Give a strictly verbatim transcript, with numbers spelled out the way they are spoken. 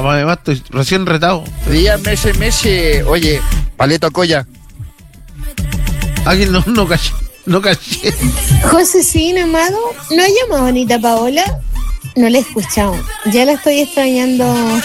además estoy recién retado. Días, meses, meses. Oye, Paleto Coya. Alguien no, no caché. No caché. Josecina, amado, ¿no ha llamado Anita Paola? No la he escuchado. Ya la estoy extrañando